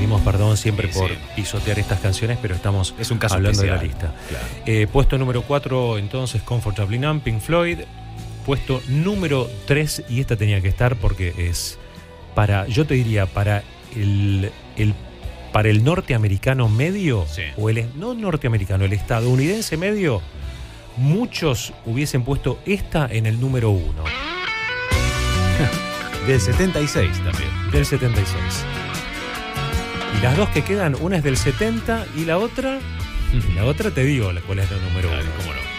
pedimos perdón siempre por pisotear estas canciones, pero estamos es un caso hablando especial, de la lista. Claro. Puesto número 4, entonces, Comfortably Numb, Pink Floyd. Puesto número 3, y esta tenía que estar porque es yo te diría, para el norteamericano medio, o no norteamericano, el estadounidense medio, muchos hubiesen puesto esta en el número 1. Del 76 también. Del 76. Y las dos que quedan, una es del 70 y la otra te digo cuál es la número 1. ¿Cómo no?